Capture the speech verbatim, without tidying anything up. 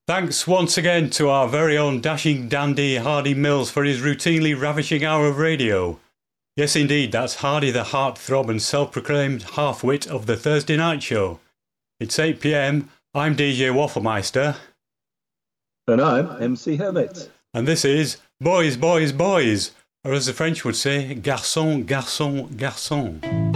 Thanks once again to our very own dashing dandy Hardy Mills for his routinely ravishing hour of radio. Yes, indeed, that's Hardy the heartthrob and self-proclaimed half-wit of the Thursday night show. It's eight p m, I'm D J Wafflemeister. And I'm M C Hermit. And this is Boys, Boys, Boys, or as the French would say, Garçon, Garçon, Garçon.